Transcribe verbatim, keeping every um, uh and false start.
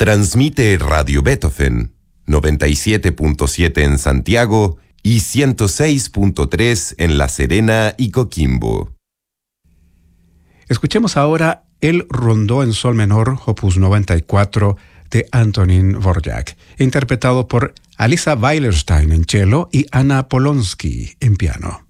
Transmite Radio Beethoven, noventa y siete punto siete en Santiago y ciento seis punto tres en La Serena y Coquimbo. Escuchemos ahora el Rondó en Sol menor, opus noventa y cuatro, de Antonín Dvorak, interpretado por Alisa Weilerstein en cello y Anna Polonsky en piano.